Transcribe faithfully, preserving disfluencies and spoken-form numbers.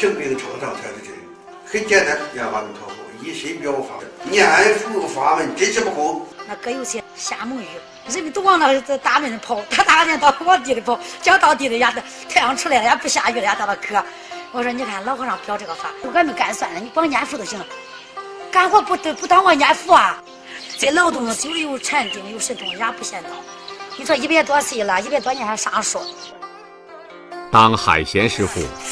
平病创伤才是真。很简单，念法门靠谱，一心表法，念佛法门真是不空。 那哥有些瞎蒙语，人们都往那大门跑，他大人到往地里跑，脚到地里呀，太阳出来了也不下雨了，也到了渴。我说你看老和尚表这个法，俺们干算了，你光念佛就行了，干活不不当我念佛啊。这劳动手里有禅定有神通，也不嫌道。你说一百多岁了，一百多年还上树。 当海贤师傅